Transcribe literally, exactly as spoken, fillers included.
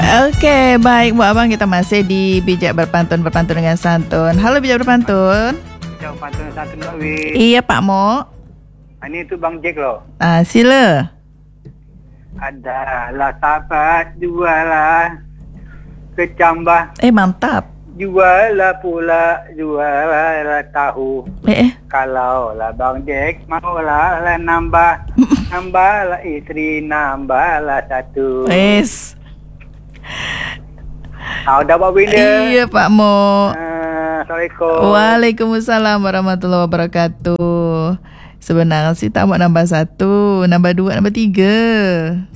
Okey, baik buat abang, kita masih di Bijak Berpantun-Berpantun dengan Santun. Halo Bijak Berpantun. Bijak Berpantun dengan Santun, Pak Wee. Iya Pak Mo. Ini tu Bang Jack loh. Ah, sila. Adalah sahabat, jualah kecambah. Eh, mantap. Jualah pula, jualah tahu. Eh, eh. Kalau lah Bang Jack maulah lah nambah. Nambahlah isteri, nambahlah satu. Yes. Tahu dah Pak Wee dia? Iya Pak Mo. Uh, Assalamualaikum. Waalaikumsalam warahmatullahi wabarakatuh. Sebenarnya sih tak mau nambah satu, nambah dua, nambah tiga.